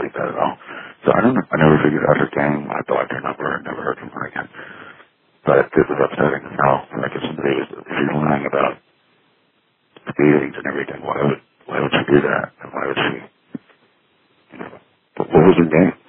like that at all. So I don't know. I never figured out her game. I blocked her number and never heard from her again. But this is upsetting. Now, like if she's lying about meetings and everything, why would she do that? And why would she, what was her game?